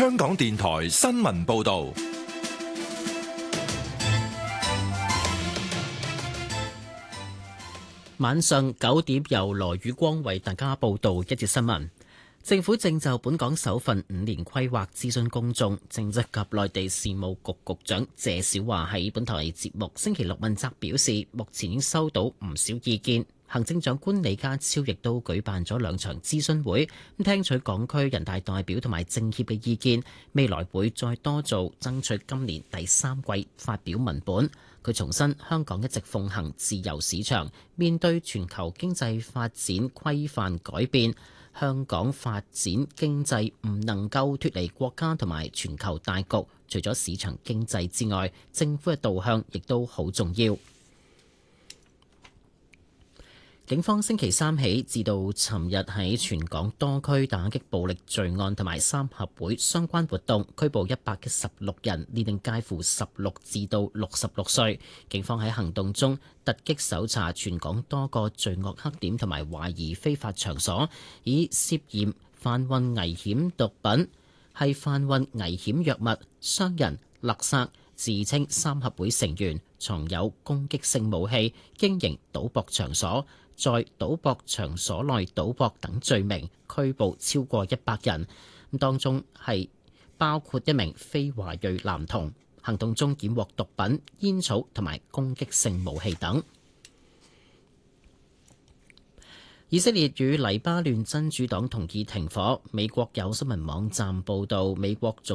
香港電台新聞報道。 晚上9點，由羅宇光為大家報道一節新聞。政府正就本港首份5年規劃諮詢公眾，政制及內地事務局局長謝小華喺本台節目星期六問責表示，目前已經收到唔少意見。行政長官李家超亦都舉辦咗2場諮詢會，聽取港區人大代表同埋政協嘅意見，未來會再多做，爭取今年第3季發表文本。佢重申，香港一直奉行自由市場，面對全球經濟發展規範改變，香港發展經濟唔能夠脫離國家同埋全球大局。除咗市場經濟之外，政府嘅導向亦都好重要。警方星期3起至到尋日喺全港多區打擊暴力罪案同埋三合會相關活動，拘捕116人，年齡介乎16至到66歲。警方喺行動中突擊搜查全港多個罪惡黑點同埋懷疑非法場所，以涉嫌販運危險毒品、係販運危險藥物、傷人、勒殺、自稱三合會成員、藏有攻擊性武器、經營賭博場所、在賭博場所內賭博等罪名，拘捕超過100人。當中係包括一名非華裔男童。行動中檢獲毒品、煙草同埋攻擊性武器等。以色列與黎巴嫩真主黨同意停火。美國有新聞網站報道，美國總